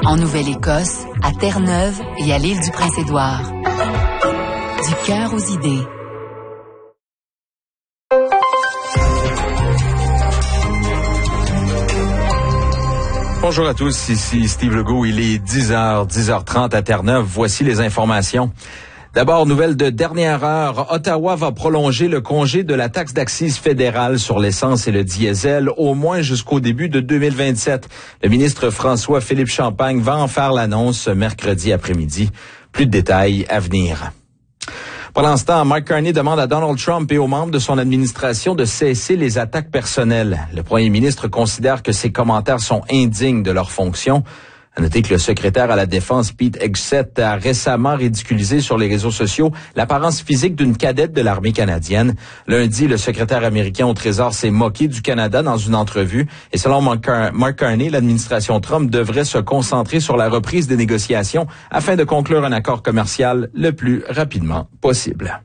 En Nouvelle-Écosse, à Terre-Neuve et à l'île du Prince-Édouard. Du cœur aux idées. Bonjour à tous, ici Steve Legault. Il est 10h30 à Terre-Neuve. Voici les informations. D'abord, nouvelle de dernière heure, Ottawa va prolonger le congé de la taxe d'accise fédérale sur l'essence et le diesel au moins jusqu'au début de 2027. Le ministre François-Philippe Champagne va en faire l'annonce ce mercredi après-midi. Plus de détails à venir. Pour l'instant, Mark Carney demande à Donald Trump et aux membres de son administration de cesser les attaques personnelles. Le premier ministre considère que ses commentaires sont indignes de leur fonction. À noter que le secrétaire à la Défense, Pete Hegseth, a récemment ridiculisé sur les réseaux sociaux l'apparence physique d'une cadette de l'armée canadienne. Lundi, le secrétaire américain au Trésor s'est moqué du Canada dans une entrevue. Et selon Mark Carney, l'administration Trump devrait se concentrer sur la reprise des négociations afin de conclure un accord commercial le plus rapidement possible.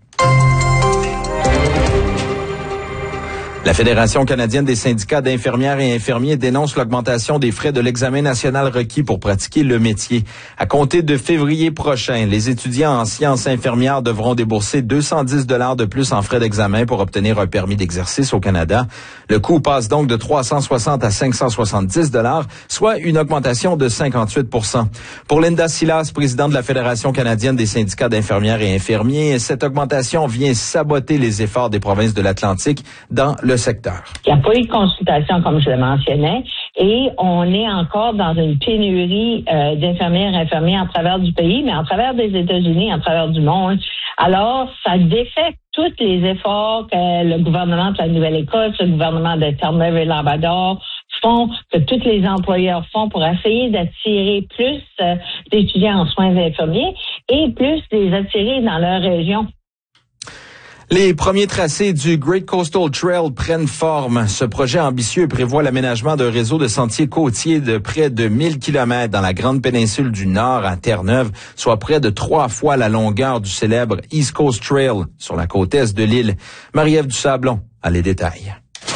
La Fédération canadienne des syndicats d'infirmières et infirmiers dénonce l'augmentation des frais de l'examen national requis pour pratiquer le métier. À compter de février prochain, les étudiants en sciences infirmières devront débourser 210 $ de plus en frais d'examen pour obtenir un permis d'exercice au Canada. Le coût passe donc de 360 à 570 $, soit une augmentation de 58%. Pour Linda Silas, présidente de la Fédération canadienne des syndicats d'infirmières et infirmiers, cette augmentation vient saboter les efforts des provinces de l'Atlantique dans le secteur. Il n'y a pas eu de consultation, comme je le mentionnais, et on est encore dans une pénurie d'infirmières et infirmiers à travers du pays, mais à travers des États-Unis, à travers du monde. Alors, ça défait tous les efforts que le gouvernement de la Nouvelle-Écosse, le gouvernement de Terre-Neuve et Labrador font, que tous les employeurs font pour essayer d'attirer plus d'étudiants en soins infirmiers et plus les attirer dans leur région. Les premiers tracés du Great Coastal Trail prennent forme. Ce projet ambitieux prévoit l'aménagement d'un réseau de sentiers côtiers de près de 1000 km dans la grande péninsule du Nord à Terre-Neuve, soit près de 3 fois la longueur du célèbre East Coast Trail sur la côte est de l'île. Marie-Ève Dusablon a les détails.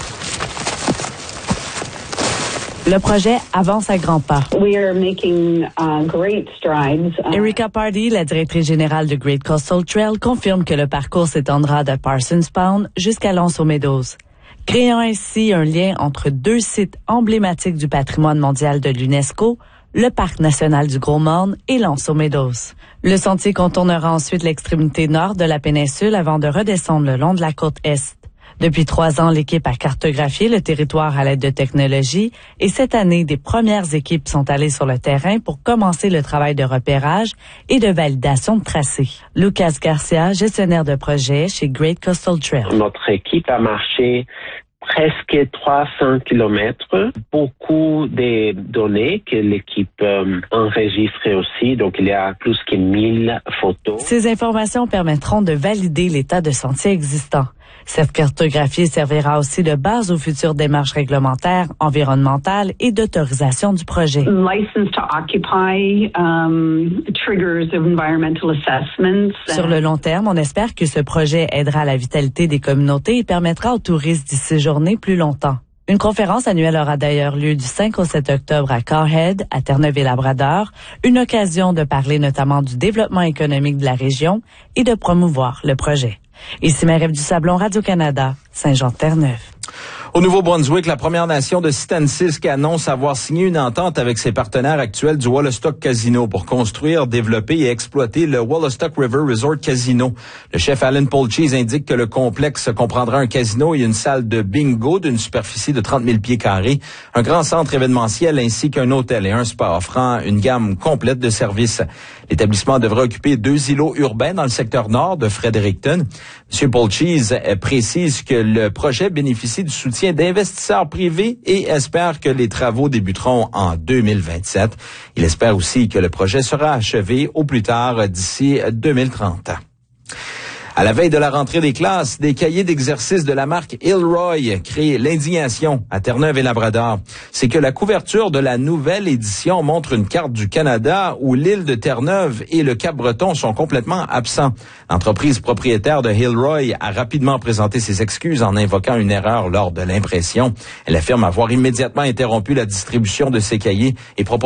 Le projet avance à grands pas. We are making great strides. Erica Pardee, la directrice générale de Great Coastal Trail, confirme que le parcours s'étendra de Parsons Pound jusqu'à L'Anse aux Meadows, créant ainsi un lien entre deux sites emblématiques du patrimoine mondial de l'UNESCO, le Parc national du Gros-Morne et L'Anse aux Meadows. Le sentier contournera ensuite l'extrémité nord de la péninsule avant de redescendre le long de la côte est. Depuis 3 ans, l'équipe a cartographié le territoire à l'aide de technologies et cette année, des premières équipes sont allées sur le terrain pour commencer le travail de repérage et de validation de tracés. Lucas Garcia, gestionnaire de projet chez Great Coastal Trail. Notre équipe a marché presque 300 kilomètres. Beaucoup de données que l'équipe enregistre aussi. Donc, il y a plus que 1000 photos. Ces informations permettront de valider l'état de sentier existant. Cette cartographie servira aussi de base aux futures démarches réglementaires, environnementales et d'autorisation du projet. License to occupy triggers environmental assessments. Sur le long terme, on espère que ce projet aidera à la vitalité des communautés et permettra aux touristes d'y séjourner plus longtemps. Une conférence annuelle aura d'ailleurs lieu du 5 au 7 octobre à Carhead, à Terre-Neuve et Labrador, une occasion de parler notamment du développement économique de la région et de promouvoir le projet. Ici Marie-Ève Dusablon, Radio-Canada, Saint-Jean-de-Terre-Neuve. Au Nouveau-Brunswick, la Première Nation de Sitansisk annonce avoir signé une entente avec ses partenaires actuels du Wollastock Casino pour construire, développer et exploiter le Wollastock River Resort Casino. Le chef Alan Polcheese indique que le complexe comprendra un casino et une salle de bingo d'une superficie de 30 000 pieds carrés, un grand centre événementiel ainsi qu'un hôtel et un spa offrant une gamme complète de services. L'établissement devrait occuper 2 îlots urbains dans le secteur nord de Fredericton. M. Polcheese précise que le projet bénéficie du soutien d'investisseurs privés et espère que les travaux débuteront en 2027. Il espère aussi que le projet sera achevé au plus tard d'ici 2030. À la veille de la rentrée des classes, des cahiers d'exercice de la marque Hilroy créent l'indignation à Terre-Neuve et Labrador. C'est que la couverture de la nouvelle édition montre une carte du Canada où l'île de Terre-Neuve et le Cap-Breton sont complètement absents. L'entreprise propriétaire de Hilroy a rapidement présenté ses excuses en invoquant une erreur lors de l'impression. Elle affirme avoir immédiatement interrompu la distribution de ces cahiers et propose